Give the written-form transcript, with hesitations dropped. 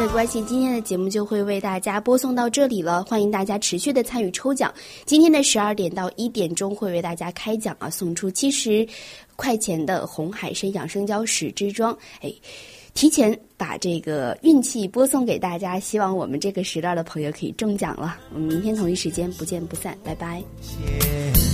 的关系，今天的节目就会为大家播送到这里了，欢迎大家持续的参与抽奖。今天的12点到1点钟会为大家开奖啊，送出70块钱的红海参养生胶10支装。提前把这个运气播送给大家，希望我们这个时段的朋友可以中奖了。我们明天同一时间不见不散，拜拜。